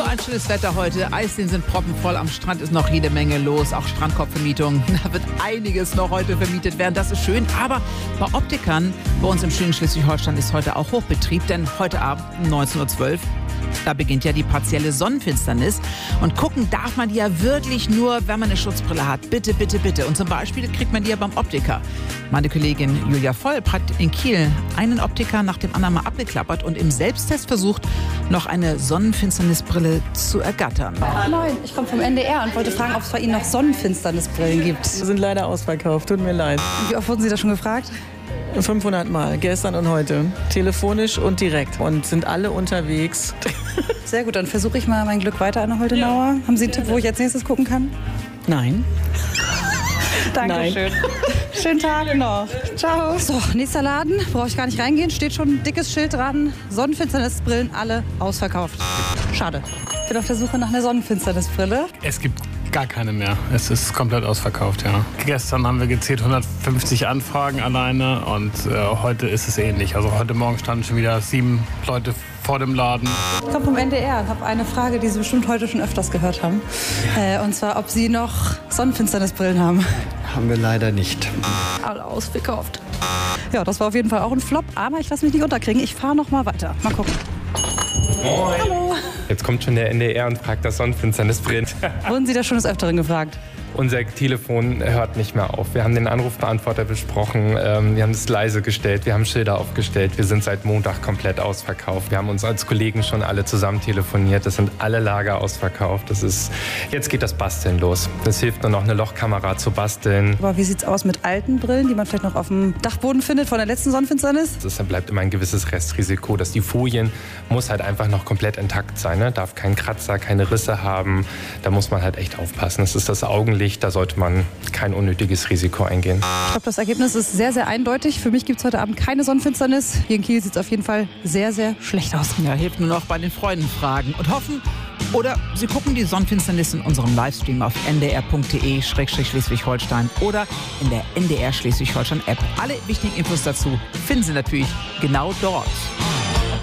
ein schönes Wetter heute. Eisseen sind proppenvoll, am Strand ist noch jede Menge los. Auch Strandkorbvermietung. Da wird einiges noch heute vermietet werden. Das ist schön. Aber bei Optikern bei uns im schönen Schleswig-Holstein ist heute auch Hochbetrieb. Denn heute Abend um 19.12 Uhr, da beginnt ja die partielle Sonnenfinsternis. Und gucken darf man die ja wirklich nur, wenn man eine Schutzbrille hat. Bitte, bitte, bitte. Und zum Beispiel kriegt man die ja beim Optiker. Meine Kollegin Julia Volp hat in Kiel einen Optiker nach dem anderen mal abgeklappert und im Selbsttest versucht, noch eine Sonnenfinsternisbrille zu ergattern. Moin, ich komme vom NDR und wollte fragen, ob es bei Ihnen noch Sonnenfinsternisbrillen gibt. Wir sind leider ausverkauft, tut mir leid. Und wie oft wurden Sie da schon gefragt? 500 Mal, gestern und heute. Telefonisch und direkt. Und sind alle unterwegs. Sehr gut, dann versuche ich mal mein Glück weiter an der Holtenauer. Haben Sie einen Tipp, wo ich als nächstes gucken kann? Nein. Dankeschön. Schönen Tag noch. Ciao. So, nächster Laden. Brauche ich gar nicht reingehen. Steht schon ein dickes Schild dran. Sonnenfinsternisbrillen, alle ausverkauft. Schade. Ich bin auf der Suche nach einer Sonnenfinsternisbrille. Es gibt gar keine mehr. Es ist komplett ausverkauft, ja. Gestern haben wir gezählt 150 Anfragen alleine und heute ist es ähnlich. Also heute Morgen standen schon wieder 7 Leute vor dem Laden. Ich komme vom NDR und habe eine Frage, die Sie bestimmt heute schon öfters gehört haben. Und zwar, ob Sie noch Sonnenfinsternisbrillen haben. Haben wir leider nicht. Alle ausverkauft. Ja, das war auf jeden Fall auch ein Flop, aber ich lasse mich nicht unterkriegen. Ich fahre noch mal weiter. Mal gucken. Moin. Hallo. Jetzt kommt schon der NDR und fragt das Sonnenfinsternisbrillen. Wurden Sie da schon des Öfteren gefragt? Unser Telefon hört nicht mehr auf. Wir haben den Anrufbeantworter besprochen, wir haben es leise gestellt, wir haben Schilder aufgestellt. Wir sind seit Montag komplett ausverkauft. Wir haben uns als Kollegen schon alle zusammen telefoniert. Es sind alle Lager ausverkauft. Jetzt geht das Basteln los. Es hilft nur noch, eine Lochkamera zu basteln. Aber wie sieht's aus mit alten Brillen, die man vielleicht noch auf dem Dachboden findet von der letzten Sonnenfinsternis? Dann bleibt immer ein gewisses Restrisiko, dass die Folien muss halt einfach noch komplett intakt sein. Ne? Darf keinen Kratzer, keine Risse haben. Da muss man halt echt aufpassen. Das ist das Augenlicht. Da sollte man kein unnötiges Risiko eingehen. Ich glaube, das Ergebnis ist sehr, sehr eindeutig. Für mich gibt es heute Abend keine Sonnenfinsternis. Hier in Kiel sieht es auf jeden Fall sehr, sehr schlecht aus. Ja, hilft nur noch bei den Freunden fragen und hoffen. Oder Sie gucken die Sonnenfinsternis in unserem Livestream auf ndr.de/Schleswig-Holstein oder in der NDR Schleswig-Holstein App. Alle wichtigen Infos dazu finden Sie natürlich genau dort.